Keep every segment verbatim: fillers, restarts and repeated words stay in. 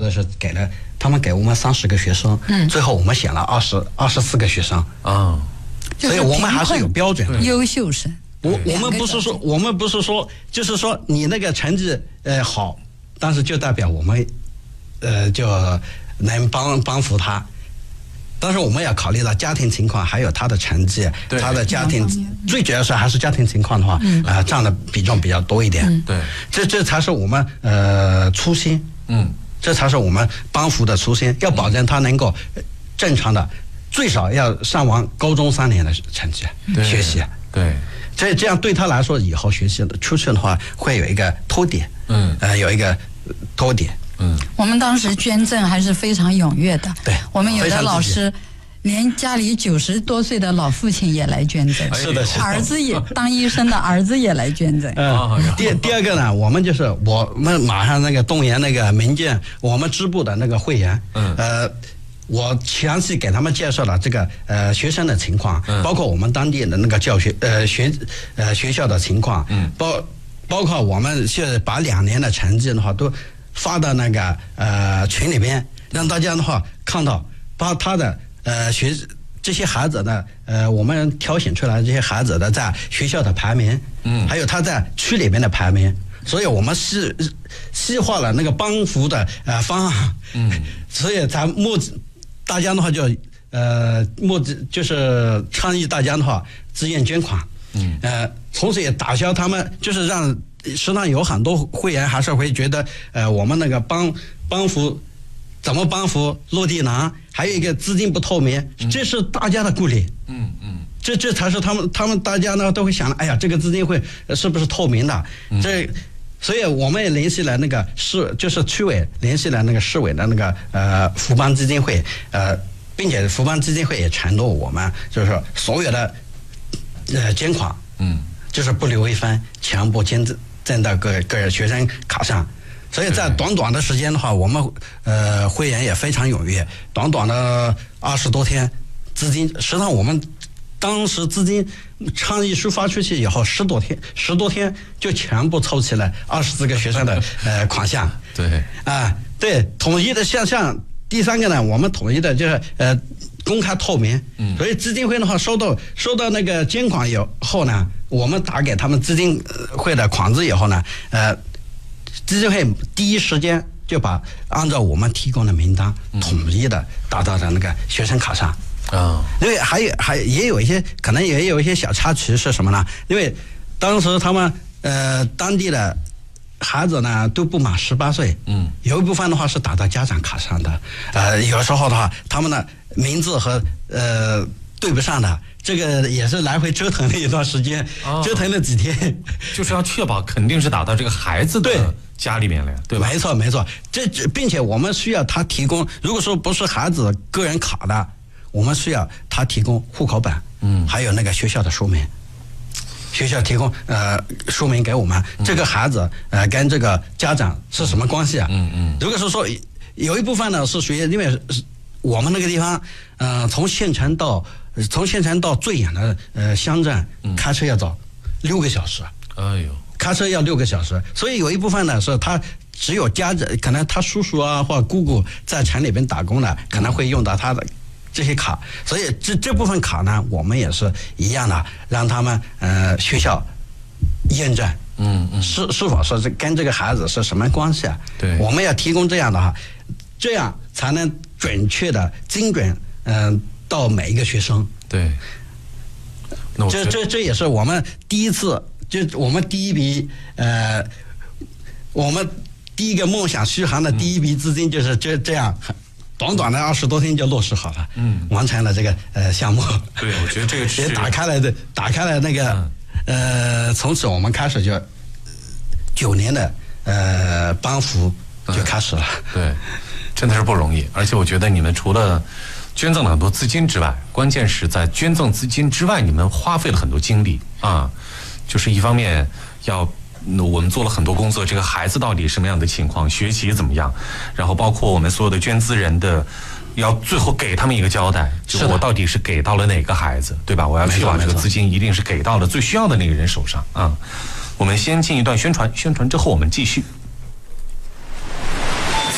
的是给了他们给我们三十个学生，嗯，最后我们选了二十二十四个学生啊，所以我们还是有标准的。 优秀生， 我我们不是说我们不是说就是说你那个成绩呃好，但是就代表我们呃就能帮帮扶他。但是我们要考虑到家庭情况，还有他的成绩，他的家庭，最主要是还是家庭情况的话，嗯、呃，占的比重比较多一点。嗯、 对， 这这才是我们呃初心。嗯，这才是我们帮扶的初心，要保证他能够正常的，最少要上完高中三年的成绩学习。 对， 这这样对他来说，以后学习出去的话，会有一个托点。嗯，呃，有一个托点。 嗯，我们当时捐赠还是非常踊跃的。 对， 我们有的老师连家里九十多岁的老父亲也来捐赠。 是的，是的。 儿子也当医生的儿子也来捐赠。 嗯，第第二个呢，我们就是我们马上那个动员那个民间我们支部的那个会员，嗯，呃，我详细给他们介绍了这个呃学生的情况，嗯，包括我们当地的那个教学呃学呃学校的情况，嗯，包包括我们现在把两年的成绩的话都发到那个呃群里边，让大家的话看到，把他的呃学这些孩子呢，呃我们挑选出来这些孩子的在学校的排名，嗯，还有他在区里面的排名，所以我们细细化了那个帮扶的呃方案，嗯，所以咱目大家的话就呃目就是倡议大家的话自愿捐款，嗯，呃，同时也打消他们就是让。实际上有很多会员还是会觉得，呃，我们那个帮帮扶怎么帮扶落地难，还有一个资金不透明，这是大家的顾虑。嗯嗯，这这才是他们他们大家呢都会想，哎呀，这个资金会是不是透明的？嗯、这，所以我们也联系了那个市，就是区委联系了那个市委的那个呃扶帮基金会，呃，并且扶帮基金会也承诺我们，就是说所有的呃捐款，嗯，就是不留一分，全部捐赠。挣到个个学生卡上，所以在短短的时间的话，我们呃会员也非常踊跃，短短的二十多天，资金实际上我们当时资金倡议书发出去以后，十多天十多天就全部凑齐了二十四个学生的呃款项。 对啊，对，统一的像像第三个呢，我们统一的就是呃公开透明，嗯，所以基金会的话收到收到那个捐款以后呢。我们打给他们基金会的款子以后呢，呃，基金会第一时间就把按照我们提供的名单统一的打到了那个学生卡上啊。因为还有还也有一些可能也有一些小插曲是什么呢？因为当时他们呃当地的孩子呢都不满十八岁，嗯，有一部分的话是打到家长卡上的，呃，有时候的话他们的名字和呃对不上的。这个也是来回折腾了一段时间，哦、折腾了几天， 就是要确保肯定是打到这个孩子的家里面了，对吧？ 没错，没错。这并且我们需要他提供，如果说不是孩子个人卡的，我们需要他提供户口本，嗯，还有那个学校的说明，学校提供呃说明给我们，嗯、这个孩子呃跟这个家长是什么关系啊？嗯嗯。如果是说有一部分呢是属于，因为我们那个地方，呃，从县城到。从县城到最远的呃乡镇，开车要走六个小时。哎呦，开车要六个小时，所以有一部分呢是他只有家长，可能他叔叔啊或姑姑在城里边打工的，可能会用到他的这些卡，所以这这部分卡呢，我们也是一样的，让他们呃学校验证，嗯嗯，是是否是跟这个孩子是什么关系啊？对，我们要提供这样的哈，这样才能准确的、精准，嗯、呃。到每一个学生， 对， 这这这也是我们第一次，就我们第一笔呃，我们第一个梦想续航的第一笔资金就是这这样，短短的二十多天就落实好了，嗯，完成了这个呃项目。 对，我觉得这个也打开了的，打开了那个、嗯、呃，从此我们开始就九年的呃帮扶就开始了、嗯。 对，真的是不容易，而且我觉得你们除了捐赠了很多资金之外，关键是在捐赠资金之外，你们花费了很多精力啊。就是一方面要我们做了很多工作，这个孩子到底什么样的情况，学习怎么样，然后包括我们所有的捐资人的，要最后给他们一个交代，就是我到底是给到了哪个孩子，对吧？我要确保这个资金一定是给到了最需要的那个人手上啊。我们先进一段宣传，宣传之后我们继续。 从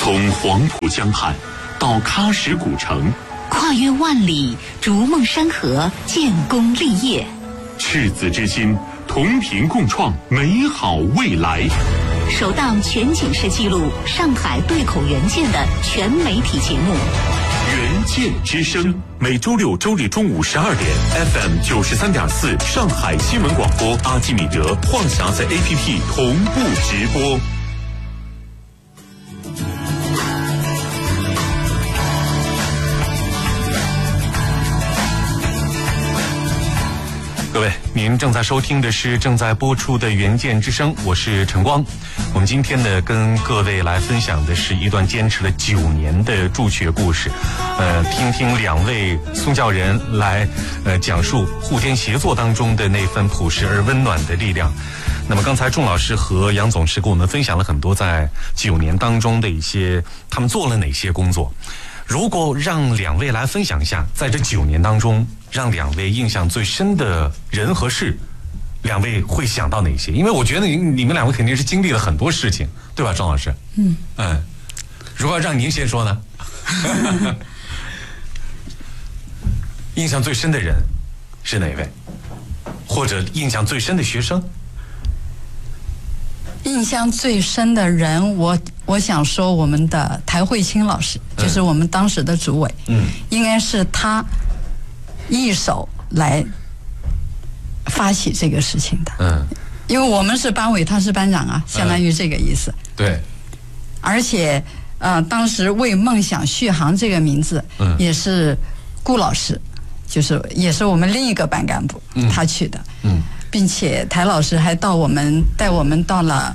从黄浦江畔到喀什古城， 跨越万里，逐梦山河，建功立业。 赤子之心，同频共创美好未来。 首档全景式记录上海对口援建的全媒体节目 《援建之声》，每周六、周日中午十二点 ，F M 九十三点四，上海新闻广播，阿基米德、话匣子 A P P 同步直播。 各位，您正在收听的是正在播出的《援建之声》，我是陈光。我们今天呢，跟各位来分享的是一段坚持了九年的助学故事，呃，听听两位宗教人来呃讲述互天协作当中的那份朴实而温暖的力量。那么刚才仲老师和杨总师跟我们分享了很多在九年当中的一些他们做了哪些工作。如果让两位来分享一下，在这九年当中，让两位印象最深的人和事，两位会想到哪些？因为我觉得你你们两位肯定是经历了很多事情，对吧，庄老师？嗯嗯，如果让您先说呢？印象最深的人是哪位？或者印象最深的学生？ 印象最深的人，我我想说我们的台慧清老师，就是我们当时的主委，嗯，应该是他一手来发起这个事情的，嗯，因为我们是班委，他是班长啊，相当于这个意思， 嗯、对， 而且呃，当时为梦想续航这个名字，嗯，也是顾老师，就是也是我们另一个班干部，嗯、他取的，嗯。并且台老师还到我们带我们到了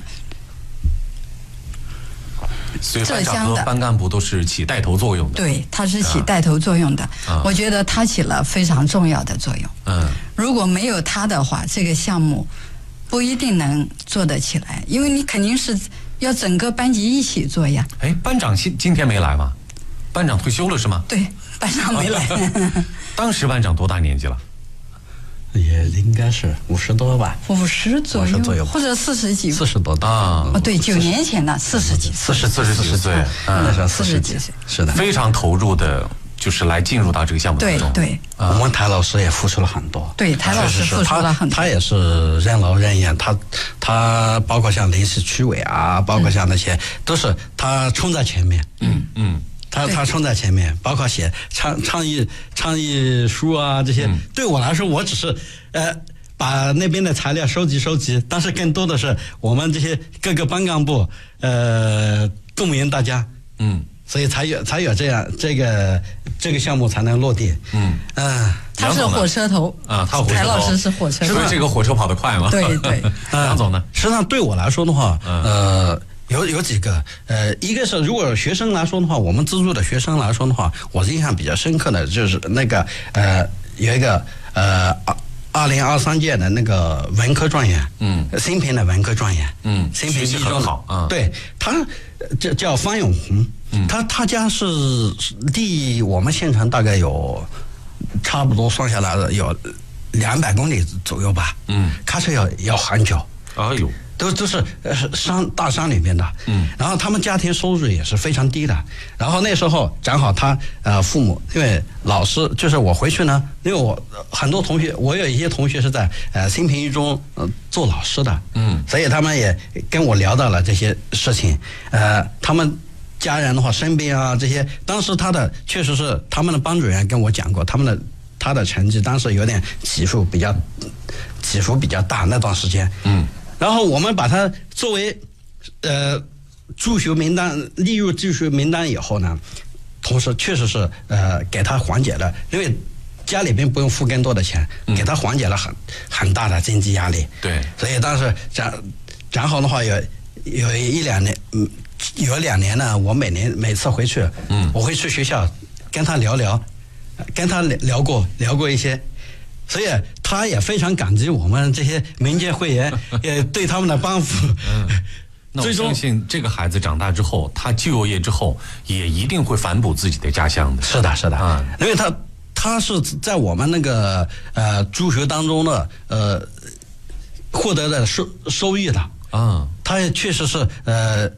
浙江的， 班干部都是起带头作用的。 对，他是起带头作用的。啊、我觉得他起了非常重要的作用。嗯，如果没有他的话，这个项目不一定能做得起来，因为你肯定是要整个班级一起做呀。 哎，班长今今天没来吗？班长退休了是吗？ 对，班长没来。 当时班长多大年纪了？ 也应该是五十多吧， 五十左右，左右或者四十几， 四十多啊！ 哦，对，九年前的四十几， 四十四十几岁， 那时候四十几岁，是的， 非常投入的，就是来进入到这个项目当中。 对对， 我们台老师也付出了很多， 对，台老师付出了很多， 他也是任劳任怨，他他包括像临时区委啊，包括像那些，都是他冲在前面，嗯嗯。他他冲在前面，包括写倡倡议倡议书啊这些，嗯、对我来说，我只是呃把那边的材料收集收集，但是更多的是我们这些各个班干部呃动员大家，嗯，所以才有才有这样这个这个项目才能落地，嗯嗯、呃，他是火车头啊，他火车头， 台老师是火车头， 所以这个火车跑得快嘛， 对对， 杨总呢？ 实际上对我来说的话，呃。有有几个，呃，一个是如果学生来说的话，我们资助的学生来说的话，我印象比较深刻的就是那个，呃，有一个呃二二零二三届的那个文科状元，嗯，新平的文科状元，嗯，新平一中好啊， 对他叫叫方永红，嗯，他他家是离我们县城大概有差不多算下来的有两百公里左右吧，嗯，开车要要很久， 哎呦。 都都是呃山大山里面的，嗯，然后他们家庭收入也是非常低的，然后那时候正好他呃父母因为老师就是我回去呢，因为我很多同学，我有一些同学是在呃新平一中呃做老师的，嗯，所以他们也跟我聊到了这些事情，呃，他们家人的话生病啊这些，当时他的确实是他们的班主任跟我讲过，他们的他的成绩当时有点起伏比较起伏比较大那段时间，嗯。然后我们把他作为呃助学名单列入助学名单以后呢，同时确实是呃给他缓解了，因为家里边不用付更多的钱，给他缓解了很很大的经济压力。 对， 所以当时然然后的话有有一两年，嗯，有两年呢，我每年每次回去，嗯，我会去学校跟他聊聊，跟他聊聊过聊过一些。所以他也非常感激我们这些民间会员，也对他们的帮扶。嗯， 那我相信这个孩子长大之后，他就业之后也一定会反哺自己的家乡的。 是的，是的，啊，因为他他是在我们那个呃助学当中的呃获得的收收益的啊，他也确实是呃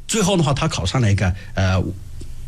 最后的话，他考上了一个呃